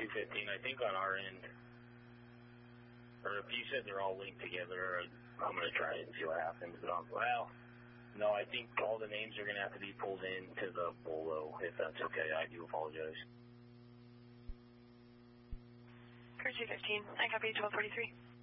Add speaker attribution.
Speaker 1: 215, I think on our end, or if you said they're all linked together, I'm going to try it and see what happens. But well, no, I think all the names are going to have to be pulled into the BOLO, if that's okay. I do apologize.
Speaker 2: Crew 215, I copy 1243.